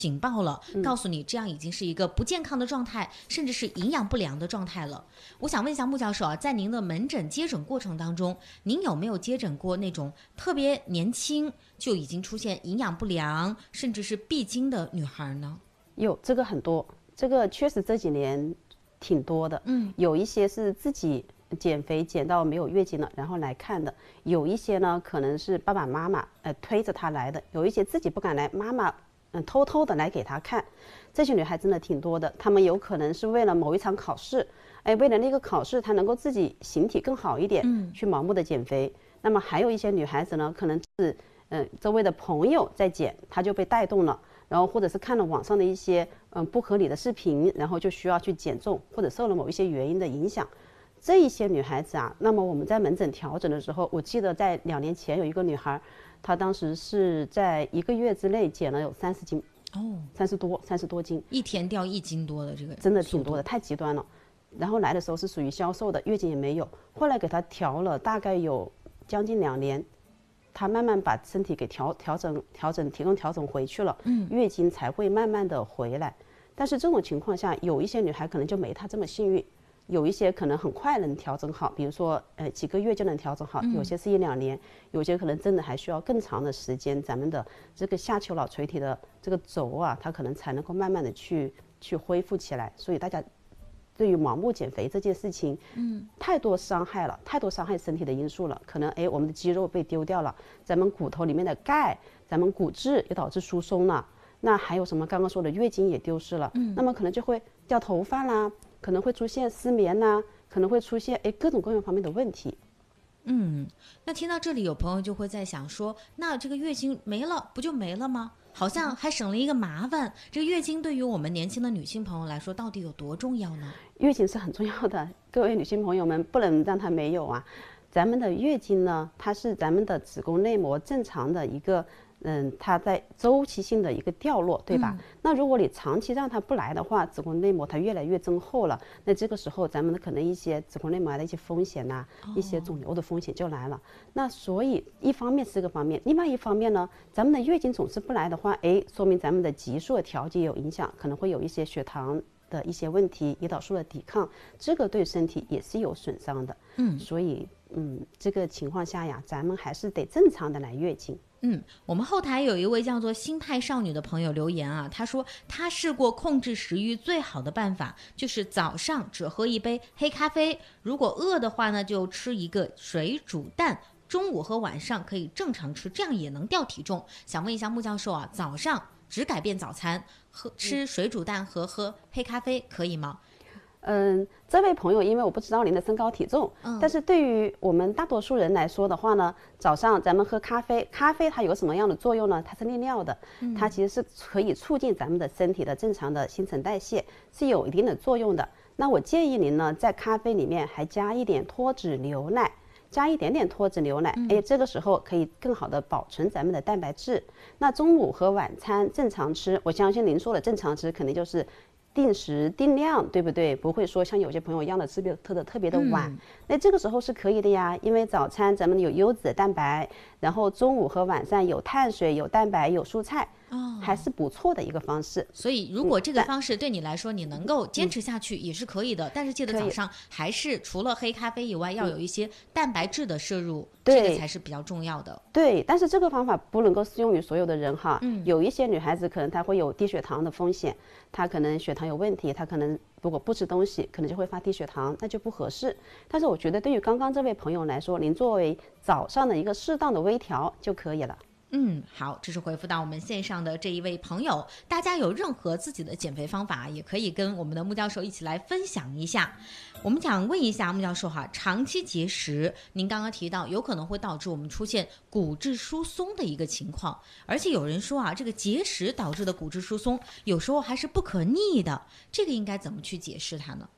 警报了，告诉你这样已经是一个不健康的状态，甚至是营养不良的状态了。我想问一下穆教授啊，在您的门诊接诊过程当中，您有没有接诊过那种特别年轻就已经出现营养不良，甚至是闭经的女孩呢？ 有，这个很多，这个确实这几年挺多的。有一些是自己减肥减到没有月经了，然后来看的；有一些呢，可能是爸爸妈妈推着她来的；有一些自己不敢来，妈妈偷偷的来给她看。这些女孩真的挺多的，她们有可能是为了某一场考试，为了那个考试，她能够自己形体更好一点，去盲目的减肥。那么还有一些女孩子呢，可能是周围的朋友在减，她就被带动了。然后或者是看了网上的一些不合理的视频，然后就需要去减重，或者受了某一些原因的影响。这一些女孩子啊，那么我们在门诊调整的时候，我记得在2年前有一个女孩，她当时是在1个月之内减了有30斤，30多斤， 一天掉1斤多的这个， 真的挺多的，太极端了。然后来的时候是属于消瘦的，月经也没有，后来给她调了大概有将近2年。她慢慢把身体给体重调整回去了，月经才会慢慢的回来。但是这种情况下，有一些女孩可能就没她这么幸运，有一些可能很快能调整好，比如说几个月就能调整好，有些是1、2年，有些可能真的还需要更长的时间，咱们的这个下丘脑垂体的这个轴啊，它可能才能够慢慢的去恢复起来。所以大家对于盲目减肥这件事情，太多伤害了，太多伤害身体的因素了。可能我们的肌肉被丢掉了，咱们骨头里面的钙，咱们骨质也导致疏松了。那还有什么？刚刚说的月经也丢失了，那么可能就会掉头发啦，可能会出现失眠啦，可能会出现各种各样方面的问题。 那听到这里，有朋友就会在想说，那这个月经没了，不就没了吗？好像还省了一个麻烦。这个月经对于我们年轻的女性朋友来说，到底有多重要呢？ 月经是很重要的，各位女性朋友们不能让它没有啊。咱们的月经呢，它是咱们的子宫内膜正常的一个它在周期性的一个掉落，对吧？那如果你长期让它不来的话，子宫内膜它越来越增厚了，那这个时候咱们的可能一些子宫内膜的一些风险呐，一些肿瘤的风险就来了。那所以一方面是这个方面，另外一方面呢，咱们的月经总是不来的话，说明咱们的激素的调节有影响，可能会有一些血糖的一些问题，胰岛素的抵抗，这个对身体也是有损伤的。所以这个情况下呀，咱们还是得正常的来月经。 我们后台有一位叫做心态少女的朋友留言啊，她说她试过控制食欲最好的办法就是早上只喝一杯黑咖啡，如果饿的话呢，就吃一个水煮蛋，中午和晚上可以正常吃，这样也能掉体重。想问一下穆教授啊，早上只改变早餐，吃水煮蛋和喝黑咖啡可以吗？ 这位朋友，因为我不知道您的身高体重，但是对于我们大多数人来说的话呢，早上咱们喝咖啡，咖啡它有什么样的作用呢？它是利尿的，它其实是可以促进咱们的身体的正常的新陈代谢，是有一定的作用的。那我建议您呢，在咖啡里面还加一点脱脂牛奶，加一点点脱脂牛奶，这个时候可以更好的保存咱们的蛋白质。那中午和晚餐正常吃，我相信您说的正常吃，肯定就是定时定量，对不对？不会说像有些朋友一样的吃特别的晚。那这个时候是可以的呀，因为早餐咱们有优质的蛋白，然后中午和晚上有碳水、有蛋白、有蔬菜，还是不错的一个方式。 所以如果这个方式对你来说你能够坚持下去也是可以的，但是记得早上还是除了黑咖啡以外要有一些蛋白质的摄入，这个才是比较重要的。 对，但是这个方法不能够适用于所有的人哈。有一些女孩子可能她会有低血糖的风险，她可能血糖有问题，她可能如果不吃东西可能就会发低血糖，那就不合适。但是我觉得对于刚刚这位朋友来说，您作为早上的一个适当的微调就可以了。 好，这是回复到我们线上的这一位朋友，大家有任何自己的减肥方法也可以跟我们的穆教授一起来分享一下。我们想问一下穆教授哈，长期节食您刚刚提到有可能会导致我们出现骨质疏松的一个情况，而且有人说啊，这个节食导致的骨质疏松有时候还是不可逆的，这个应该怎么去解释它呢？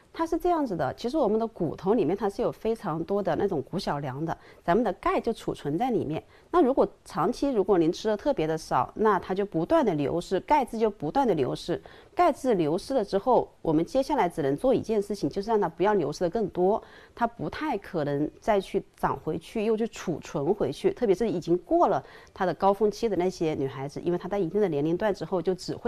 它是这样子的，其实我们的骨头里面它是有非常多的那种骨小梁的，咱们的钙就储存在里面。那如果长期如果您吃的特别的少，那它就不断的流失，钙质就不断的流失。钙质流失了之后，我们接下来只能做一件事情，就是让它不要流失的更多，它不太可能再去长回去，又去储存回去。特别是已经过了它的高峰期的那些女孩子，因为她在一定的年龄段之后就只会